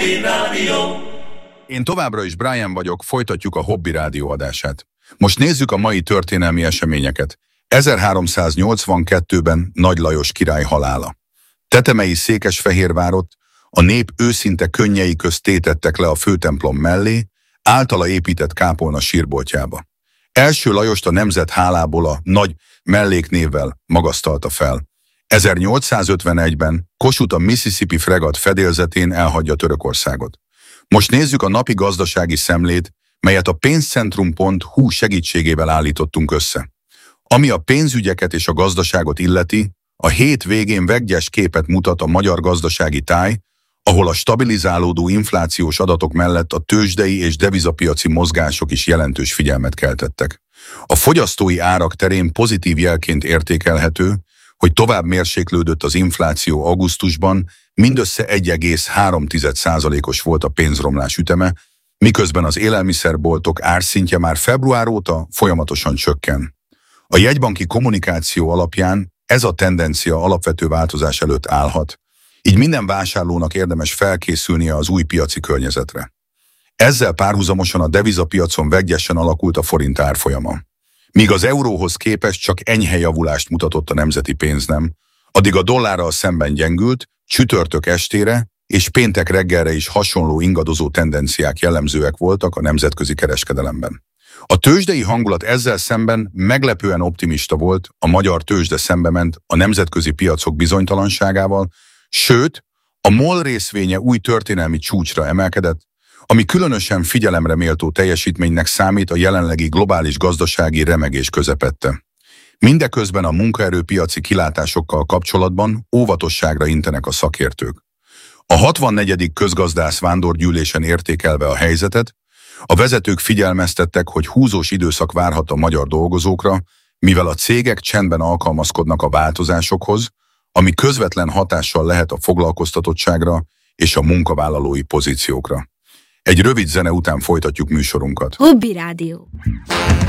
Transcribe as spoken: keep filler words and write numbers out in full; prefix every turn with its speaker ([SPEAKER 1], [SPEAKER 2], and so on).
[SPEAKER 1] Hobby Rádió.
[SPEAKER 2] Én továbbra is Brian vagyok, folytatjuk a Hobby Rádió adását. Most nézzük a mai történelmi eseményeket. ezerháromszáznyolcvankettőben Nagy Lajos király halála. Tetemei Székesfehérvárot a nép őszinte könnyei közt tétettek le a főtemplom mellé, általa épített kápolna sírboltjába. Első Lajost a nemzet hálából a nagy melléknévvel magasztalta fel. ezernyolcszázötvenegyben Kossuth a Mississippi fregatt fedélzetén elhagyja Törökországot. Most nézzük a napi gazdasági szemlét, melyet a pénzcentrum pont hu segítségével állítottunk össze. Ami a pénzügyeket és a gazdaságot illeti, a hét végén vegyes képet mutat a magyar gazdasági táj, ahol a stabilizálódó inflációs adatok mellett a tőzsdei és devizapiaci mozgások is jelentős figyelmet keltettek. A fogyasztói árak terén pozitív jelként értékelhető, hogy tovább mérséklődött az infláció augusztusban, mindössze egy egész három százalékos volt a pénzromlás üteme, miközben az élelmiszerboltok árszintje már február óta folyamatosan csökken. A jegybanki kommunikáció alapján ez a tendencia alapvető változás előtt állhat, így minden vásárlónak érdemes felkészülnie az új piaci környezetre. Ezzel párhuzamosan a devizapiacon vegyesen alakult a forint árfolyama. Míg az euróhoz képest csak enyhe javulást mutatott a nemzeti pénznem, addig a dollárral szemben gyengült, csütörtök estére és péntek reggelre is hasonló ingadozó tendenciák jellemzőek voltak a nemzetközi kereskedelemben. A tőzsdei hangulat ezzel szemben meglepően optimista volt, a magyar tőzsde szembement a nemzetközi piacok bizonytalanságával, sőt, a MOL részvénye új történelmi csúcsra emelkedett, ami különösen figyelemre méltó teljesítménynek számít a jelenlegi globális gazdasági remegés közepette. Mindeközben a munkaerőpiaci kilátásokkal kapcsolatban óvatosságra intenek a szakértők. A hatvannegyedik közgazdász vándorgyűlésen értékelve a helyzetet, a vezetők figyelmeztettek, hogy húzós időszak várhat a magyar dolgozókra, mivel a cégek csendben alkalmazkodnak a változásokhoz, ami közvetlen hatással lehet a foglalkoztatottságra és a munkavállalói pozíciókra. Egy rövid zene után folytatjuk műsorunkat.
[SPEAKER 3] Hobby Rádió.